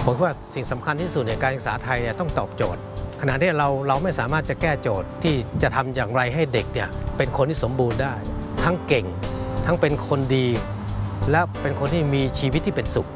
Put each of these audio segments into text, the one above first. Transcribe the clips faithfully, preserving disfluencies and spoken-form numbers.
ผมว่าสิ่งสำคัญที่สุดในการศึกษาไทยต้องตอบโจทย์ขณะที่เราเราไม่สามารถจะแก้โจทย์ที่จะทำอย่างไรให้เด็กเนี่ยเป็นคนที่สมบูรณ์ได้ทั้งเก่งทั้งเป็นคนดีและเป็นคนที่มีชีวิตที่เป็นสุข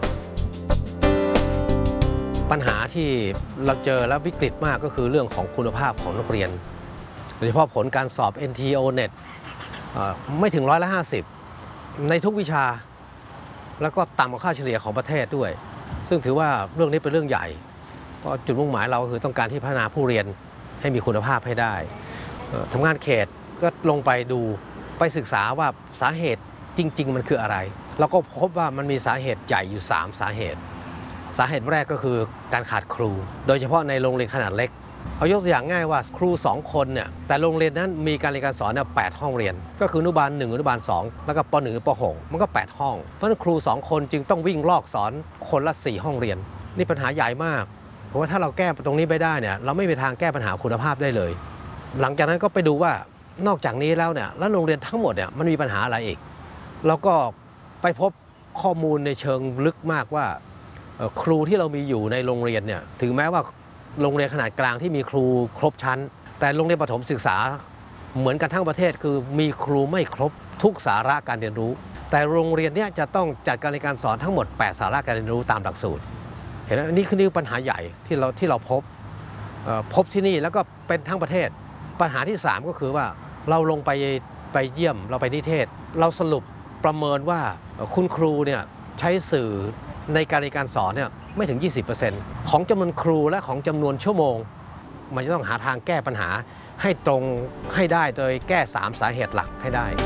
ปัญหาที่เราเจอและวิกฤตมากก็คือเรื่องของคุณภาพของนักเรียนโดยเฉพาะผลการสอบ เอ็น ที โอ เน็ต ไม่ถึงร้อยละห้าสิบในทุกวิชาแล้วก็ต่ำกว่าค่าเฉลี่ยของประเทศด้วยซึ่งถือว่าเรื่องนี้เป็นเรื่องใหญ่เพราะจุดมุ่งหมายเราคือต้องการที่พัฒนาผู้เรียนให้มีคุณภาพให้ได้ทำงานเขตก็ลงไปดูไปศึกษาว่าสาเหตุจริงๆมันคืออะไรเราก็พบว่ามันมีสาเหตุใหญ่อยู่สามสาเหตุสาเหตุแรกก็คือการขาดครูโดยเฉพาะในโรงเรียนขนาดเล็กเอายกตัวอย่างง่ายว่าครูสองคนเนี่ยแต่โรงเรียนนั้นมีการเรียนการสอนเนี่ยแปดห้องเรียนก็คืออนุบาลหนึ่งอนุบาลสองแล้วก็ปหนึ่งปหกมันก็แปดห้องเพราะฉะนั้นครูสองคนจึงต้องวิ่งลอกสอนคนละสี่ห้องเรียนนี่ปัญหาใหญ่มากเพราะว่าถ้าเราแก้ตรงนี้ไม่ได้เนี่ยเราไม่มีทางแก้ปัญหาคุณภาพได้เลยหลังจากนั้นก็ไปดูว่านอกจากนี้แล้วเนี่ยแล้วโรงเรียนทั้งหมดเนี่ยมันมีปัญหาอะไรอีกแล้วก็ไปพบข้อมูลในเชิงลึกมากว่าครูที่เรามีอยู่ในโรงเรียนเนี่ยถึงแม้ว่าโรงเรียนขนาดกลางที่มีครูครบชั้นแต่โรงเรียนประถมศึกษาเหมือนกันทั้งประเทศคือมีครูไม่ครบทุกสาระการเรียนรู้แต่โรงเรียนนี้จะต้องจัดการเรียนการสอนทั้งหมดแปดสาระการเรียนรู้ตามหลักสูตรเห็นไหมนี่คือนี่ปัญหาใหญ่ที่เราที่เราพบพบที่นี่แล้วก็เป็นทั้งประเทศปัญหาที่สามก็คือว่าเราลงไปไปเยี่ยมเราไปนิเทศเราสรุปประเมินว่าคุณครูเนี่ยใช้สื่อในการเรียนการสอนเนี่ยไม่ถึง ยี่สิบเปอร์เซ็นต์ ของจำนวนครูและของจำนวนชั่วโมงมันจะต้องหาทางแก้ปัญหาให้ตรงให้ได้โดยแก้สามสาเหตุหลักให้ได้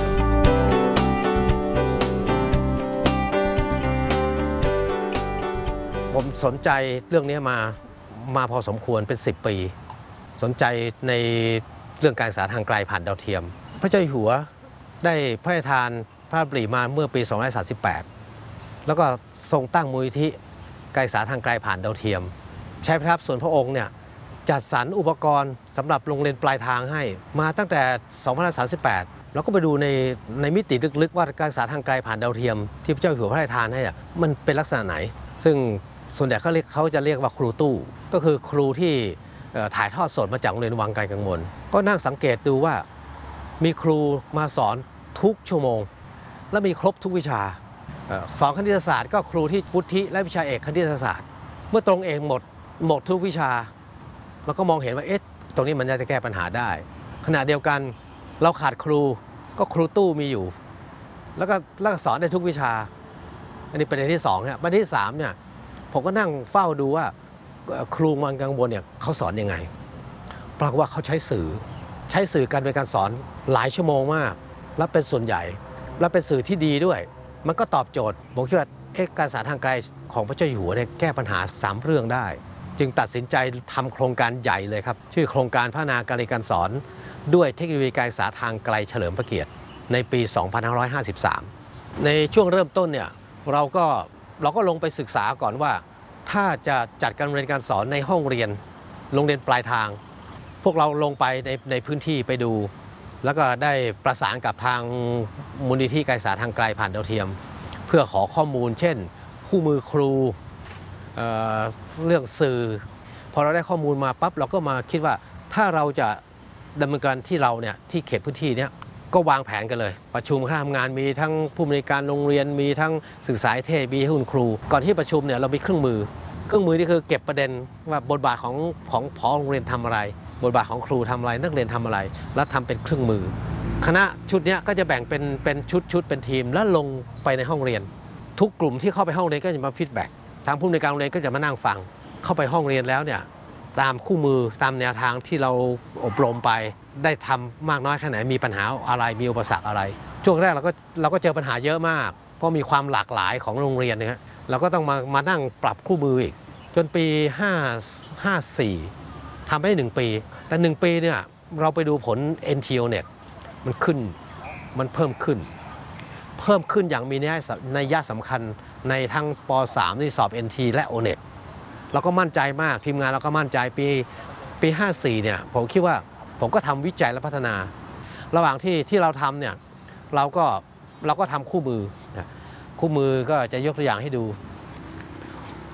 ผมสนใจเรื่องนี้มามาพอสมควรเป็นสิบปีสนใจในเรื่องการศึกษาทางไกลผ่านดาวเทียมพระเจ้าอยู่หัวได้พระราชทานพระราชดำริมาเมื่อปีสองพันห้าร้อยสามสิบแปดแล้วก็ทรงตั้งมูลนิธิการศึกษาทางไกลผ่านดาวเทียมใช้พระทัพส่วนพระองค์เนี่ยจัดสรรอุปกรณ์สำหรับโรงเรียนปลายทางให้มาตั้งแต่สองพันห้าร้อยสามสิบแปดเราก็ไปดูในในมิติลึกๆว่าการศึกษาทางไกลผ่านดาวเทียมที่พระเจ้าอยู่หัวพระราชทานให้มันเป็นลักษณะไหนซึ่งส่วนใหญ่เขาเรียกเขาจะเรียกว่าครูตู้ก็คือครูที่ถ่ายทอดสดมาจากโรงเรียนวังไกลกังวลก็นั่งสังเกตดูว่ามีครูมาสอนทุกชั่วโมงและมีครบทุกวิชาสอนคณิตศาสตร์ก็ครูที่วุฒิและวิชาเอกคณิตศาสตร์เมื่อตรงเองหมดหมดทุกวิชาเราก็มองเห็นว่าเอ๊ะตรงนี้มันจะแก้ปัญหาได้ขณะเดียวกันเราขาดครูก็ครูตู้มีอยู่แล้วก็แล้วก็สอนได้ทุกวิชาอันนี้ประเด็นที่สองเนี่ยประเด็นที่สามเนี่ยผมก็นั่งเฝ้าดูว่าครูวังกังวลเนี่ยเขาสอนยังไงปรากฏว่าเขาใช้สื่อใช้สื่อการเรียนการสอนหลายชั่วโมงมากและเป็นส่วนใหญ่และเป็นสื่อที่ดีด้วยมันก็ตอบโจทย์ผมคิดว่าการศึกษาทางไกลของพระเจ้าอยู่หัวเนี่ยแก้ปัญหาสามเรื่องได้จึงตัดสินใจทำโครงการใหญ่เลยครับชื่อโครงการพัฒนาการเรียนการสอนด้วยเทคโนโลยีการศึกษาทางไกลเฉลิมพระเกียรติในปี สองพันห้าร้อยห้าสิบสาม ในช่วงเริ่มต้นเนี่ยเราก็เราก็ลงไปศึกษาก่อนว่าถ้าจะจัดการเรียนการสอนในห้องเรียนโรงเรียนปลายทางพวกเราลงไปในในพื้นที่ไปดูแล้วก็ได้ประสานกับทางมูลนิธิการศึกษาทางไกลผ่านดาวเทียมเพื่อขอข้อมูลเช่นคู่มือครูเอ่อเรื่องสื่อพอเราได้ข้อมูลมาปั๊บเราก็มาคิดว่าถ้าเราจะดำเนินการที่เราเนี่ยที่เขตพื้นที่เนี้ยก็วางแผนกันเลยประชุมคณะทำงานมีทั้งผู้บริการโรงเรียนมีทั้งศึกษาเทศมีคุณครูก่อนที่ประชุมเนี่ยเรามีเครื่องมือเครื่องมือนี่คือเก็บประเด็นว่าบทบาทของของผอโรงเรียนทำอะไรบทบาทของครูทำอะไรนักเรียนทำอะไรแล้วทำเป็นเครื่องมือคณะชุดนี้ก็จะแบ่งเป็นเป็นชุดชุดเป็นทีมแล้วลงไปในห้องเรียนทุกกลุ่มที่เข้าไปห้องเรียนก็จะมาฟีดแบ็กทางผู้บริการโรงเรียนก็จะมานั่งฟังเข้าไปห้องเรียนแล้วเนี่ยตามคู่มือตามแนวทางที่เราอบรมไปได้ทำมากน้อยแค่ไหนมีปัญหาอะไรมีอุปสรรคอะไรช่วงแรกเราก็เราก็เจอปัญหาเยอะมากเพราะมีความหลากหลายของโรงเรียนนะฮะเราก็ต้องมามานั่งปรับคู่มืออีกจนปีห้า ห้าสี่ทำไปได้หนึ่งปีแต่หนึ่งปีเนี่ยเราไปดูผล เอ็น ที โอ เน็ต มันขึ้นมันเพิ่มขึ้นเพิ่มขึ้นอย่างมีนัยสำคัญในทั้งป สาม ที่สอบ เอ็น ที และ โอ เน็ต เราก็มั่นใจมากทีมงานเราก็มั่นใจปีปีห้าสี่เนี่ยผมคิดว่าผมก็ทำวิจัยและพัฒนาระหว่างที่ที่เราทำเนี่ยเราก็เราก็ทำคู่มือคู่มือก็จะยกตัวอย่างให้ดู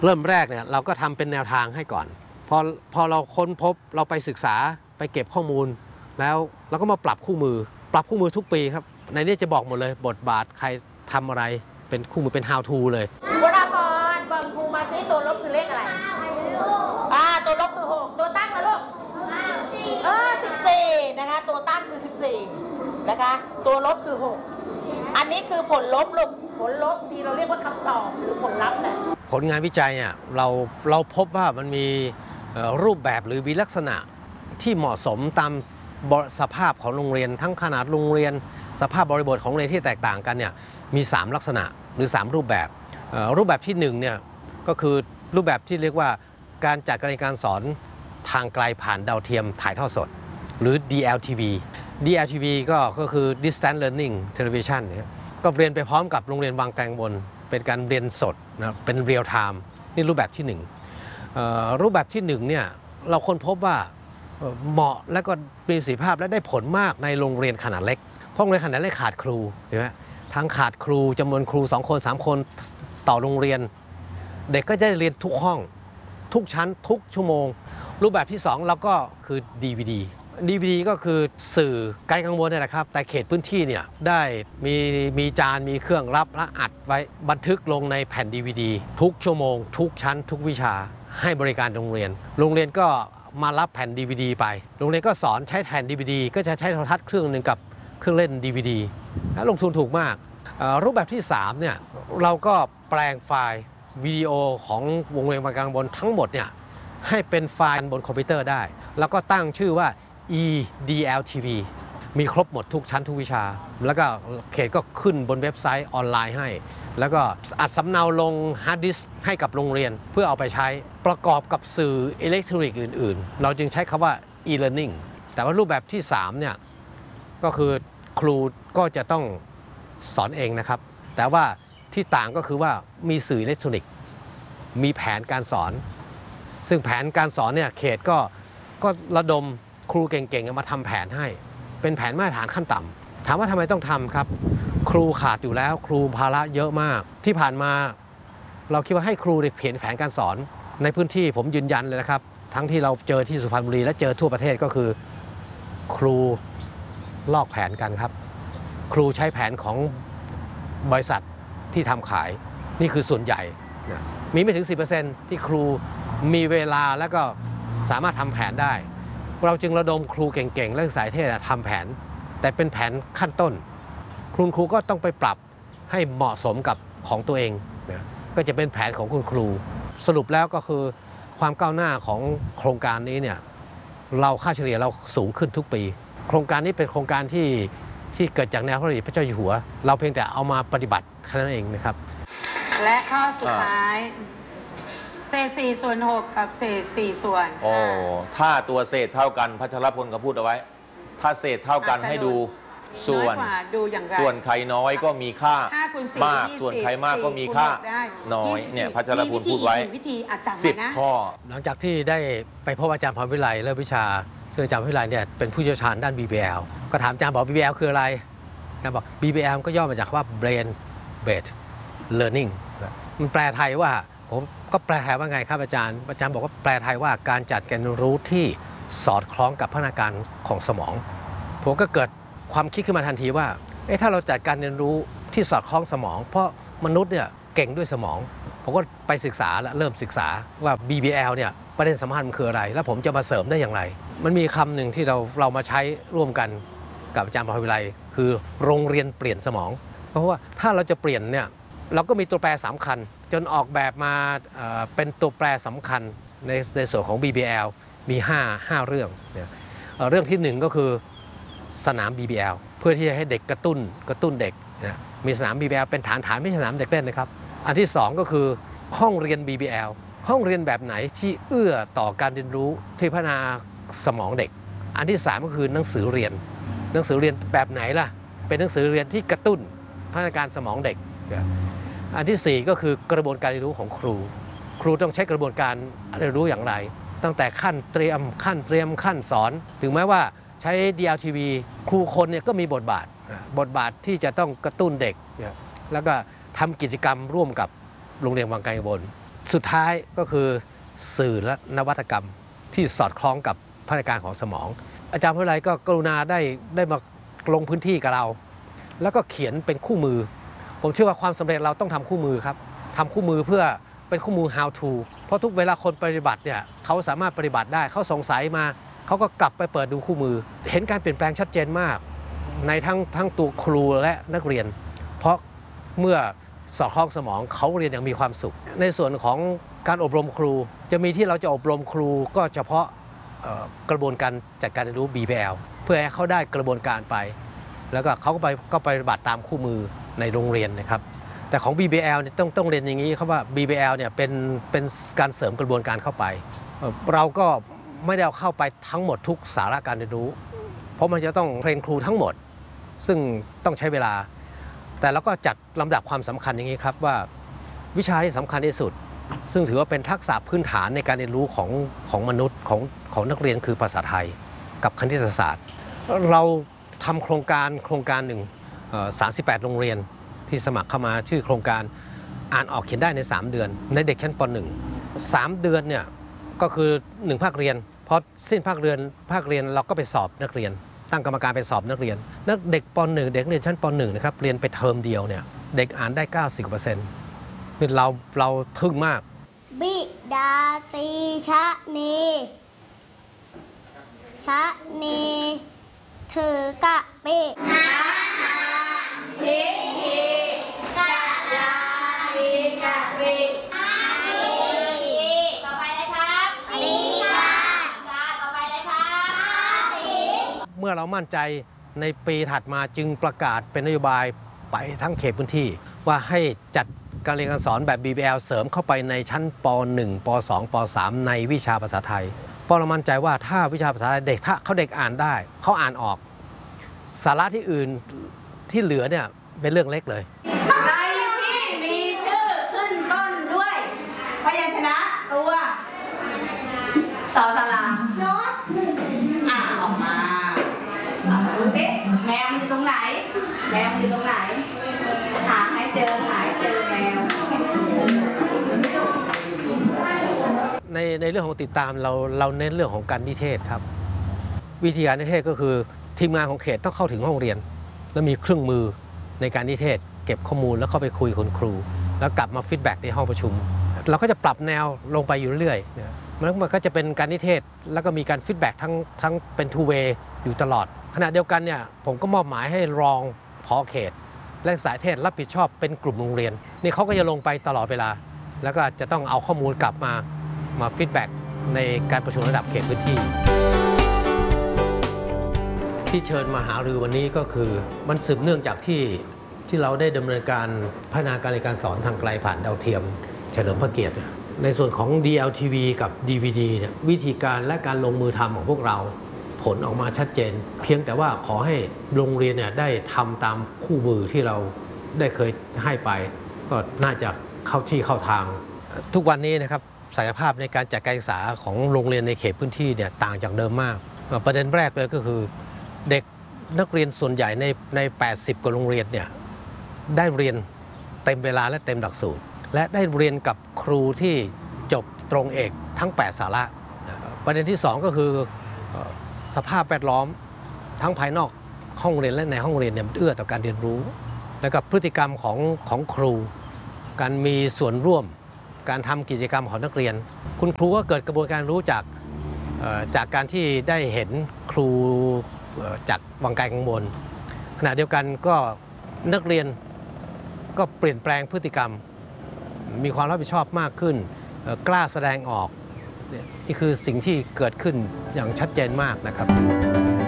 เริ่มแรกเนี่ยเราก็ทำเป็นแนวทางให้ก่อนพอพอเราค้นพบเราไปศึกษาไปเก็บข้อมูลแล้วเราก็มาปรับคู่มือปรับคู่มือทุกปีครับในนี้จะบอกหมดเลยบทบาทใครทำอะไรเป็นคู่มือเป็น how to เลยวราพรบอกครูมาซิตัวลบคือเลขอะไรอ่าตัวลบคือหกตัวตั้งนะลูกเออสิบสี่นะคะตัวตั้งคือสิบสี่นะคะตัวลบคือหกอันนี้คือผลลบลูกผลลบที่เราเรียกว่าคำตอบหรือผลลัพธ์เนี่ยผลงานวิจัยเนี่ยเราเราพบว่ามันมีรูปแบบหรือมีลักษณะที่เหมาะสมตามสภาพของโรงเรียนทั้งขนาดโรงเรียนสภาพบริบทของโรงเรียนที่แตกต่างกันเนี่ยมีสามลักษณะหรือสามรูปแบบรูปแบบที่หนึ่งเนี่ยก็คือรูปแบบที่เรียกว่าการจัดการเรียนการสอนทางไกลผ่านดาวเทียมถ่ายทอดสดหรือ ดี แอล ที วี ดี แอล ที วี ก็ก็คือ Distance Learning Television เนี่ยก็เรียนไปพร้อมกับโรงเรียนบางแกลงบนเป็นการเรียนสดนะเป็นเรียลไทม์นี่รูปแบบที่หนึ่งรูปแบบที่หนึ่งเนี่ยเราค้นพบว่าเหมาะและก็มีประสิทธิภาพและได้ผลมากในโรงเรียนขนาดเล็กเพราะโรงเรียนขนาดเล็กขาดครูเห็นไหมทั้งขาดครูจำนวนครูสองคนสามคนต่อโรงเรียนเด็กก็จะเรียนทุกห้องทุกชั้นทุกชั่วโมงรูปแบบที่สองเราก็คือ ดี วี ดี ดี วี ดี ก็คือสื่อไกลกังวลนี่แหละครับแต่เขตพื้นที่เนี่ยได้มีมีจานมีเครื่องรับและอัดไว้บันทึกลงในแผ่น ดี วี ดี ทุกชั่วโมงทุกชั้นทุกวิชาให้บริการโรงเรียนโรงเรียนก็มารับแผ่น ดี วี ดี ไปโรงเรียนก็สอนใช้แผ่น ดี วี ดี ก็จะใช้โทรทัศน์เครื่องหนึ่งกับเครื่องเล่น ดี วี ดี และลงทุนถูกมากรูปแบบที่สามเนี่ยเราก็แปลงไฟล์วิดีโอของวงเวียนบางกลางบนทั้งหมดเนี่ยให้เป็นไฟล์บนคอมพิวเตอร์ได้แล้วก็ตั้งชื่อว่า อี ดี แอล ที วี มีครบหมดทุกชั้นทุกวิชาแล้วก็เขตก็ขึ้นบนเว็บไซต์ออนไลน์ให้แล้วก็อัดสำเนาลงฮาร์ดดิสก์ให้กับโรงเรียนเพื่อเอาไปใช้ประกอบกับสื่ออิเล็กทรอนิกส์อื่นๆเราจึงใช้คำว่า e-learning แต่ว่ารูปแบบที่สามเนี่ยก็คือครูก็จะต้องสอนเองนะครับแต่ว่าที่ต่างก็คือว่ามีสื่ออิเล็กทรอนิกส์มีแผนการสอนซึ่งแผนการสอนเนี่ยเขตก็ก็ระดมครูเก่งๆมาทำแผนให้เป็นแผนมาตรฐานขั้นต่ำถามว่าทำไมต้องทำครับครูขาดอยู่แล้วครูภาระเยอะมากที่ผ่านมาเราคิดว่าให้ครูเขียนแผนการสอนในพื้นที่ผมยืนยันเลยนะครับทั้งที่เราเจอที่สุพรรณบุรีและเจอทั่วประเทศก็คือครูลอกแผนกันครับครูใช้แผนของบริษัทที่ทำขายนี่คือส่วนใหญ่นะมีไม่ถึง สิบเปอร์เซ็นต์ ที่ครูมีเวลาแล้วก็สามารถทำแผนได้เราจึงระดมครูเก่งๆและสายเทศทำแผนแต่เป็นแผนขั้นต้นคุณครูก็ต้องไปปรับให้เหมาะสมกับของตัวเองนะก็จะเป็นแผนของคุณครูสรุปแล้วก็คือความก้าวหน้าของโครงการนี้เนี่ยเราค่าเฉลี่ยเราสูงขึ้นทุกปีโครงการนี้เป็นโครงการที่ที่เกิดจากแนวพระราชดำริพระเจ้าอยู่หัวเราเพียงแต่เอามาปฏิบัติแค่นั้นเองนะครับและข้อสุดท้ายเศษสี่ส่วนหกกับเศษสี่ส่วนโอ้ถ้าตัวเศษเท่ากันพัชรพลก็พูดเอาไว้ถ้าเศษเท่ากันให้ดูส่วนส่วนใครน้อยก็มีค่ามากส่วนใครมากก็มีค่าน้อยเนี่ยพัชรพลพูดไว้สิบข้อหลังจากที่ได้ไปพบอาจารย์พรวิไลเลิศวิชาซึ่งอาจารย์พรวิไลเนี่ยเป็นผู้เชี่ยวชาญด้าน บี บี แอล ก็ถามอาจารย์บอก บี บี แอล คืออะไรอาจารย์บอก บี บี แอล ก็ย่อมาจากว่า brain based learning มันแปลไทยว่าผมก็แปลไทยว่าไงครับอาจารย์อาจารย์บอกว่าแปลไทยว่าการจัดการเรียนรู้ที่สอดคล้องกับพัฒนาการของสมองผมก็เกิดความคิดขึ้นมาทันทีว่าเอ๊ะถ้าเราจัดการเรียนรู้ที่สอดคล้องสมองเพราะมนุษย์เนี่ยเก่งด้วยสมองผมก็ไปศึกษาและเริ่มศึกษาว่า บี บี แอล เนี่ยประเด็นสำคัญมันคืออะไรแล้วผมจะมาเสริมได้อย่างไรมันมีคำหนึ่งที่เราเรามาใช้ร่วมกันกับอาจารย์พรวิไลคือโรงเรียนเปลี่ยนสมองเพราะว่าถ้าเราจะเปลี่ยนเนี่ยเราก็มีตัวแปรสำคัญจนออกแบบมาเป็นตัวแปรสำคัญในในส่วนของ บี บี แอล มีห้า ห้าเรื่องเนี่ยเรื่องที่หนึ่งก็คือสนาม บี บี แอล เพื่อที่จะให้เด็กกระตุ้นกระตุ้นเด็กนะมีสนาม บี บี แอล เป็นฐานฐานไม่ใช่สนามเด็กเล่นนะครับอันที่สองก็คือห้องเรียน บี บี แอล ห้องเรียนแบบไหนที่เอื้อต่อการเรียนรู้ที่พัฒนาสมองเด็กอันที่สามก็คือหนังสือเรียนหนังสือเรียนแบบไหนล่ะเป็นหนังสือเรียนที่กระตุ้นพัฒนาการสมองเด็กอันที่สี่ก็คือกระบวนการเรียนรู้ของครูครูต้องใช้กระบวนการเรียนรู้อย่างไรตั้งแต่ขั้นเตรียมขั้นเตรียมขั้นสอนถึงแม้ว่าใช้ ดี แอล ที วี ครูคนเนี่ยก็มีบทบาทบทบาทที่จะต้องกระตุ้นเด็กแล้วก็ทำกิจกรรมร่วมกับโรงเรียนบางไกลบนสุดท้ายก็คือสื่อและนวัตกรรมที่สอดคล้องกับพัฒนาการของสมอง อาจารย์วิไลก็กรุณาได้ได้มาลงพื้นที่กับเรา แล้วก็เขียนเป็นคู่มือผมเชื่อว่าความสำเร็จเราต้องทำคู่มือครับทำคู่มือเพื่อเป็นคู่มือ how to เพราะทุกเวลาคนปฏิบัติเนี่ยเขาสามารถปฏิบัติได้เขาสงสัยมาเขาก็กลับไปเปิดดูคู่มือ เห็นการเปลี่ยนแปลงชัดเจนมากในทั้งทั้งตัวครูและนักเรียน เพราะเมื่อสอดคล้องสมองเขาเรียนอย่างมีความสุขในส่วนของการอบรมครูจะมีที่เราจะอบรมครูก็เฉพาะกระบวนการจัดการเรียนรู้ บี พี แอล เพื่อให้เขาได้กระบวนการไปแล้วก็เขาก็ไปก็ไปปฏิบัติตามคู่มือในโรงเรียนนะครับแต่ของ บี พี แอล เนี่ยต้องต้องเรียนอย่างนี้ครับว่า บี พี แอล เนี่ยเป็นเป็นการเสริมกระบวนการเข้าไปเราก็ไม่ได้เอาเข้าไปทั้งหมดทุกสาระการเรียนรู้เพราะมันจะต้องเทรนครูทั้งหมดซึ่งต้องใช้เวลาแต่เราก็จัดลำดับความสำคัญอย่างนี้ครับว่าวิชาที่สำคัญที่สุดซึ่งถือว่าเป็นทักษะพื้นฐานในการเรียนรู้ของของมนุษย์ของของนักเรียนคือภาษาไทยกับคณิตศาสตร์เราทำโครงการโครงการหนึ่งสามสิบแปดโรงเรียนที่สมัครเข้ามาชื่อโครงการอ่านออกเขียนได้ในสามเดือนในเด็กชั้นป หนึ่ง สามเดือนเนี่ยก็คือหนึ่งภาคเรียนพอสิ้นภาคเรียนภาคเรียนเราก็ไปสอบนักเรียนตั้งกรรมการไปสอบนักเรียนนักเด็กป หนึ่ง เด็กเรียนชั้นป หนึ่ง นะครับเรียนไปเทอมเดียวเนี่ยเด็กอ่านได้ เก้าสิบเปอร์เซ็นต์ นี่เราเราทึ่งมากบิดาตีชะนีชะนีถือกะปินาทิหิกะลาหิกะริอาทิต่อไปเลยครับอาทิค่ะต่อไปเลยครับอาทิเมื่อเรามั่นใจในปีถัดมาจึงประกาศเป็นนโยบายไปทั้งเขตพื้นที่ว่าให้จัดการเรียนการสอนแบบ บี พี แอล เสริมเข้าไปในชั้นป หนึ่ง ป สอง ป สาม ในวิชาภาษาไทยเพราะเรามั่นใจว่าถ้าวิชาภาษาไทยเด็กถ้าเขาเด็กอ่านได้เขาอ่านออกสาระที่อื่นที่เหลือเนี่ยเป็นเรื่องเล็กเลยใครที่มีชื่อขึ้นต้นด้วยพยัญชนะตัวสอสลามอ่านออกมาดูสิแมวมันอยู่ตรงไหนแมวมันอยู่ตรงไหนหาให้เจอหาให้เจอแมวในในเรื่องของติดตามเราเราเน้นเรื่องของการนิเทศครับวิธีการนิเทศก็คือทีมงานของเขตต้องเข้าถึงห้องเรียนแล้วมีเครื่องมือในการนิเทศเก็บข้อมูลแล้วเข้าไปคุยกับคุณครูแล้วกลับมาฟีดแบ็กในห้องประชุมเราก็จะปรับแนวลงไปอยู่เรื่อยๆมันก็จะเป็นการนิเทศแล้วก็มีการฟีดแบ็กทั้งทั้งเป็นทูเวย์อยู่ตลอดขณะเดียวกันเนี่ยผมก็มอบหมายให้รองผอเขตและสายเทศรับผิดชอบเป็นกลุ่มโรงเรียนนี่เขาก็จะลงไปตลอดเวลาแล้วก็จะต้องเอาข้อมูลกลับมามาฟีดแบ็กในการประชุมระดับเขตพื้นที่ที่เชิญมาหารือวันนี้ก็คือมันสืบเนื่องจากที่ที่เราได้ดำเนินการพัฒนาการเรียนการสอนทางไกลผ่านดาวเทียมเฉลิมพระเกียรติในส่วนของ ดี แอล ที วี กับ ดี วี ดี เนี่ยวิธีการและการลงมือทำของพวกเราผลออกมาชัดเจนเพียงแต่ว่าขอให้โรงเรียนเนี่ยได้ทำตามคู่มือที่เราได้เคยให้ไปก็น่าจะเข้าที่เข้าทางทุกวันนี้นะครับศักยภาพในการจัดการศึกษาของโรงเรียนในเขตพื้นที่เนี่ยต่างจากเดิมมากประเด็นแรกเลยก็คือเด็กนักเรียนส่วนใหญ่ในในแปดสิบกว่าโรงเรียนเนี่ยได้เรียนเต็มเวลาและเต็มหลักสูตรและได้เรียนกับครูที่จบตรงเอกทั้งแปดสาระประเด็นที่สองก็คือสภาพแวดล้อมทั้งภายนอกห้องเรียนและในห้องเรียนเนี่ยเอื้อต่อการเรียนรู้และกับพฤติกรรมของของครูการมีส่วนร่วมการทำกิจกรรมของนักเรียนคุณครูก็เกิดกระบวนการรู้จากจากการที่ได้เห็นครูจากวังไกลกังวลขณะเดียวกันก็นักเรียนก็เปลี่ยนแปลงพฤติกรรมมีความรับผิดชอบมากขึ้นกล้าแสดงออกนี่คือสิ่งที่เกิดขึ้นอย่างชัดเจนมากนะครับ